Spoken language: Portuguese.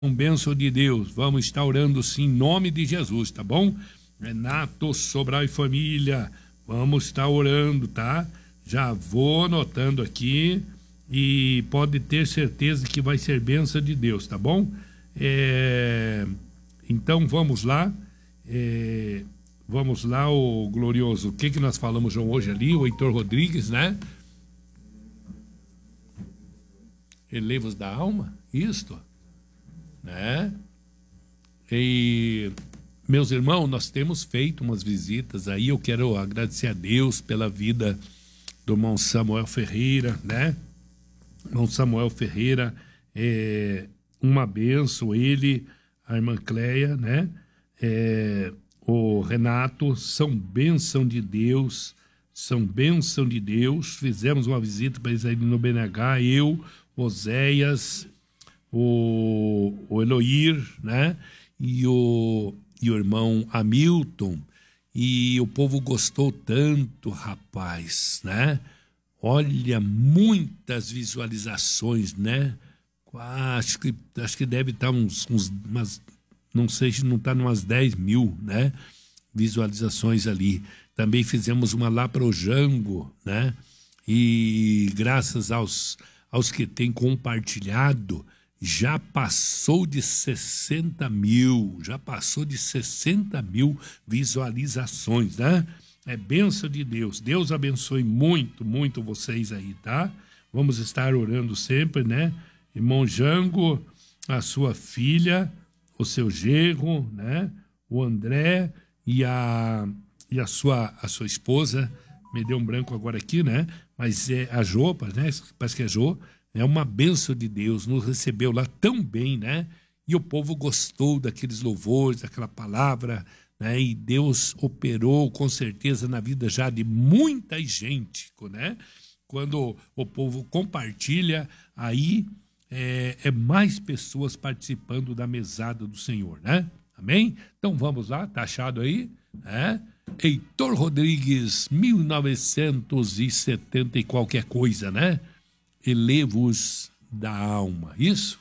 Com bênção de Deus, vamos estar orando sim em nome de Jesus, tá bom? Renato Sobral e família, vamos estar orando, tá? Já vou anotando aqui e pode ter certeza que vai ser bênção de Deus, tá bom? Então vamos lá, o glorioso, o que nós falamos hoje ali, o Heitor Rodrigues, né? Elevos da alma, isto, né? E meus irmãos, nós temos feito umas visitas aí, eu quero agradecer a Deus pela vida do irmão Samuel Ferreira, né? Irmão Samuel Ferreira é uma bênção, ele, a irmã Cleia, né? O Renato, são bênção de Deus, fizemos uma visita para eles aí no BNH, eu, Oséias, o Eloir, né? E o irmão Hamilton, e o povo gostou tanto, rapaz, né? Olha, muitas visualizações, né? Acho que deve estar não sei se não está umas 10 mil, né? Visualizações ali. Também fizemos uma lá para o Jango, né? E graças aos que têm compartilhado, já passou de 60 mil visualizações, né? É bênção de Deus. Deus abençoe muito, muito vocês aí, tá? Vamos estar orando sempre, né? Irmão Jango, a sua filha, o seu genro, né? O André e a sua esposa, me deu um branco agora aqui, né? Mas é a Jô, né? Parece que é a Jô. É uma bênção de Deus, nos recebeu lá tão bem, né? E o povo gostou daqueles louvores, daquela palavra, né? E Deus operou com certeza na vida já de muita gente, né? Quando o povo compartilha, aí é mais pessoas participando da mesada do Senhor, né? Amém? Então vamos lá, tá achado aí, né? Heitor Rodrigues, 1970 e qualquer coisa, né? Elevos da alma, isso?